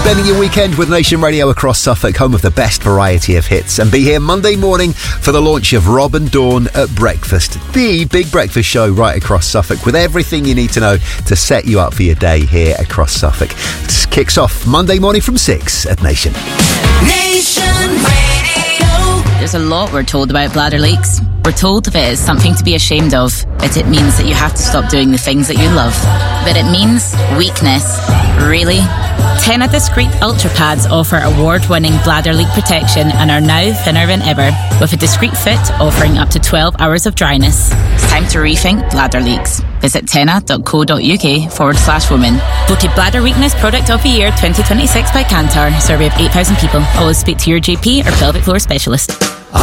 Spending your weekend with Nation Radio across Suffolk, home of the best variety of hits, and be here Monday morning for the launch of Rob and Dawn at Breakfast, the big breakfast show right across Suffolk, with everything you need to know to set you up for your day here across Suffolk. It kicks off Monday morning from 6 at Nation. Nation Radio. There's a lot we're told about bladder leaks. We're told if it is something to be ashamed of, but it means that you have to stop doing the things that you love. But it means weakness. Really? Tena Discreet Ultra Pads offer award-winning bladder leak protection and are now thinner than ever, with a discreet fit offering up to 12 hours of dryness. It's time to rethink bladder leaks. Visit tena.co.uk/women. Voted Bladder Weakness Product of the Year 2026 by Kantar. Survey of 8,000 people. Always speak to your GP or pelvic floor specialist.